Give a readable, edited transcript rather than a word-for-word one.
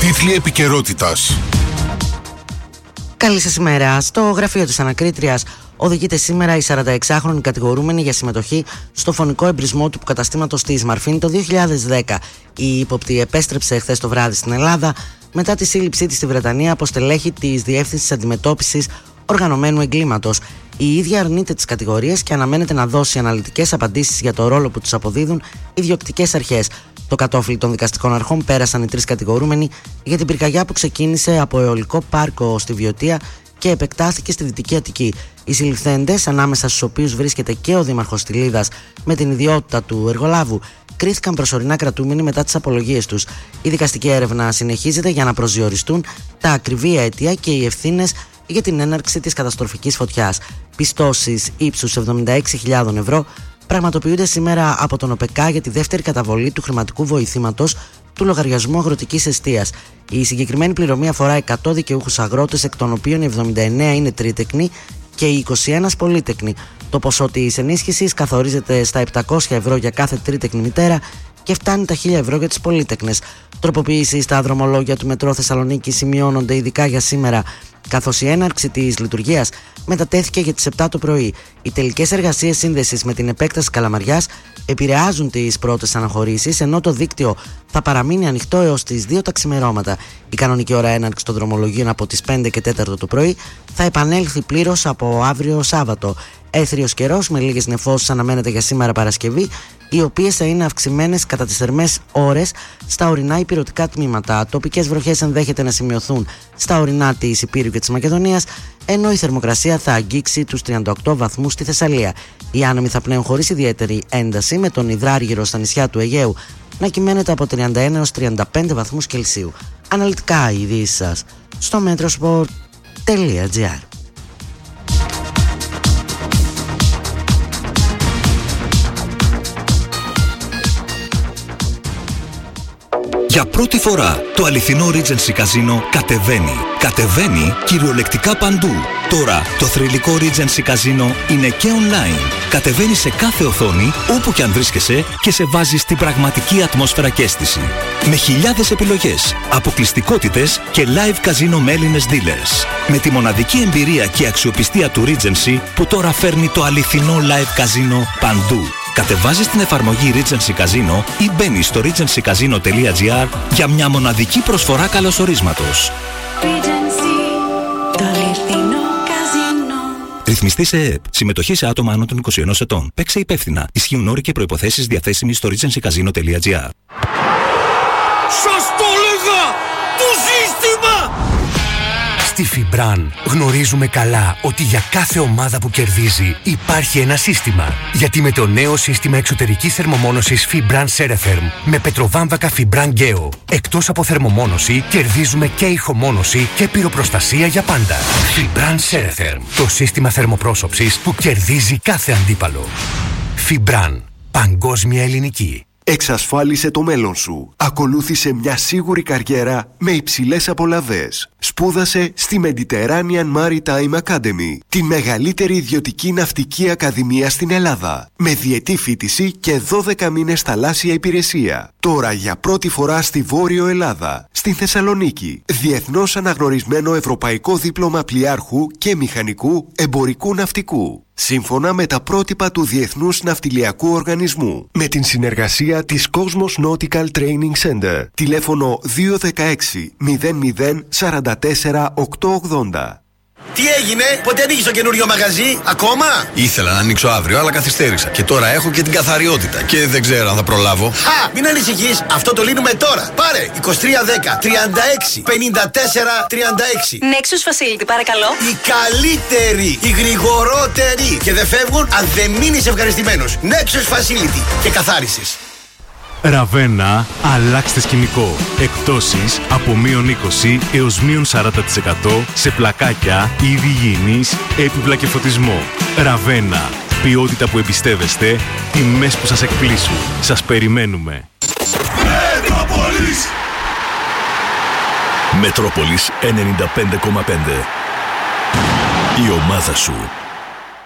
Τίτλοι επικαιρότητας. Καλή σας ημέρα. Στο γραφείο της Ανακρίτριας οδηγείται σήμερα η 46χρονη κατηγορούμενη για συμμετοχή στο φωνικό εμπρισμό του καταστήματος της Μαρφίνη το 2010. Η ύποπτη επέστρεψε χθες το βράδυ στην Ελλάδα μετά τη σύλληψή της στη Βρετανία από στελέχη της Διεύθυνσης Αντιμετώπισης Οργανωμένου Εγκλήματος. Η ίδια αρνείται τις κατηγορίες και αναμένεται να δώσει αναλυτικές απαντήσεις για το ρόλο που τους αποδίδουν οι διοκτικές αρχές. Το κατόφλι των δικαστικών αρχών πέρασαν οι τρεις κατηγορούμενοι για την πυρκαγιά που ξεκίνησε από αιωλικό πάρκο στη Βιωτία και επεκτάθηκε στη Δυτική Αττική. Οι συλληφθέντες, ανάμεσα στους οποίους βρίσκεται και ο δήμαρχος Τιλίδας με την ιδιότητα του εργολάβου, κρίθηκαν προσωρινά κρατούμενοι μετά τις απολογίες τους. Η δικαστική έρευνα συνεχίζεται για να προσδιοριστούν τα ακριβή αίτια και οι ευθύνες για την έναρξη της καταστροφικής φωτιάς. Πιστώσεις ύψους 76.000 ευρώ πραγματοποιούνται σήμερα από τον ΟΠΕΚΑ για τη δεύτερη καταβολή του χρηματικού βοηθήματος του λογαριασμού αγροτικής εστίας. Η συγκεκριμένη πληρωμή αφορά 100 δικαιούχους αγρότες, εκ των οποίων οι 79 είναι τρίτεκνοι και οι 21 πολύτεκνοι. Το ποσό της ενίσχυσης καθορίζεται στα 700 ευρώ για κάθε τρίτεκνη μητέρα και φτάνει τα 1.000 ευρώ για τις πολύτεκνες. Τροποποιήσεις στα δρομολόγια του Μετρό Θεσσαλονίκη σημειώνονται ειδικά για σήμερα, καθώς η έναρξη της λειτουργίας μετατέθηκε για τις 7 το πρωί. Οι τελικές εργασίες σύνδεσης με την επέκταση Καλαμαριάς επηρεάζουν τις πρώτες αναχωρήσεις, ενώ το δίκτυο θα παραμείνει ανοιχτό έως τις 2 τα ξημερώματα. Η κανονική ώρα έναρξη των δρομολογίων από τις 5 και 4 το πρωί θα επανέλθει πλήρως από αύριο Σάββατο. Έθριος καιρός με λίγες νεφώσεις αναμένεται για σήμερα Παρασκευή, οι οποίες θα είναι αυξημένες κατά τις θερμές ώρες στα ορεινά υπηρετικά τμήματα. Τοπικές βροχές ενδέχεται να σημειωθούν στα ορεινά της Υπήρου και της Μακεδονίας, ενώ η θερμοκρασία θα αγγίξει τους 38 βαθμούς στη Θεσσαλία. Οι άνεμοι θα πνέουν χωρίς ιδιαίτερη ένταση, με τον υδράργυρο στα νησιά του Αιγαίου να κυμαίνεται από 31 έως 35 βαθμούς Κελσίου. Αναλυτικά οι ειδήσεις σας στο metrosport.gr. Για πρώτη φορά το αληθινό Regency Casino κατεβαίνει κυριολεκτικά παντού. Τώρα το θρυλικό Regency Casino είναι και online. Κατεβαίνει σε κάθε οθόνη όπου και αν βρίσκεσαι και σε βάζει στην πραγματική ατμόσφαιρα και αίσθηση. Με χιλιάδες επιλογές, αποκλειστικότητες και live casino με Έλληνες dealers. Με τη μοναδική εμπειρία και αξιοπιστία του Regency που τώρα φέρνει το αληθινό live casino παντού. Κατεβάζεις την εφαρμογή Regency Casino ή μπαίνεις στο regencycasino.gr για μια μοναδική προσφορά καλωσορίσματος. Ρυθμιστή σε ΕΕΠ. Συμμετοχή σε άτομα άνω των 21 ετών. Παίξε υπεύθυνα. Ισχύουν όροι και προϋποθέσεις διαθέσιμοι στο regencycasino.gr. Σας το έλεγα! Το σύστημα! Στη Φιμπραν γνωρίζουμε καλά ότι για κάθε ομάδα που κερδίζει υπάρχει ένα σύστημα. Γιατί με το νέο σύστημα εξωτερικής θερμομόνωσης Φιμπραν Σέρεθερμ με πετροβάμβακα Φιμπραν Γκέο, εκτός από θερμομόνωση κερδίζουμε και ηχομόνωση και πυροπροστασία για πάντα. Φιμπραν Σέρεθερμ, το σύστημα θερμοπρόσωψης που κερδίζει κάθε αντίπαλο. Φιμπραν, παγκόσμια ελληνική. Εξασφάλισε το μέλλον σου. Ακολούθησε μια σίγουρη καριέρα με υψηλές απολαβές. Σπούδασε στη Mediterranean Maritime Academy, τη μεγαλύτερη ιδιωτική ναυτική ακαδημία στην Ελλάδα, με διετή φοιτηση και 12 μήνες θαλάσσια υπηρεσία. Τώρα για πρώτη φορά στη Βόρειο Ελλάδα, στην Θεσσαλονίκη, διεθνώς αναγνωρισμένο ευρωπαϊκό δίπλωμα πλοιάρχου και μηχανικού εμπορικού ναυτικού, σύμφωνα με τα πρότυπα του Διεθνούς Ναυτιλιακού Οργανισμού, με την συνεργασία της Cosmos Nautical Training Center. Τηλέφωνο 216 00 44 880. Τι έγινε, πότε ανοίγεις το καινούριο μαγαζί, ακόμα? Ήθελα να ανοίξω αύριο, αλλά καθυστέρησα. Και τώρα έχω και την καθαριότητα. Και δεν ξέρω αν θα προλάβω. Χα! Μην ανησυχείς, αυτό το λύνουμε τώρα. Πάρε 2310 36 54 36. Nexus Facility, παρακαλώ. Οι καλύτεροι, οι γρηγορότεροι. Και δεν φεύγουν αν δεν μείνεις ευχαριστημένος. Nexus Facility και καθάρισες. Ραβένα, αλλάξτε σκηνικό. Εκπτώσεις από -20 έως -40% σε πλακάκια, είδη υγιεινής, έπιπλα και φωτισμό. Ραβένα, ποιότητα που εμπιστεύεστε, τιμές που σας εκπλήσουν. Σας περιμένουμε. Μετρόπολης! Μετρόπολης 95,5. Η ομάδα σου.